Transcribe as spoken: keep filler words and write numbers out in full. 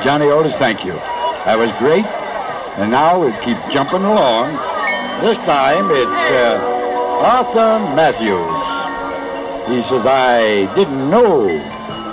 Johnny Otis, thank you. That was great. And now we keep jumping along. This time it's uh, Arthur Matthews. He says, I didn't know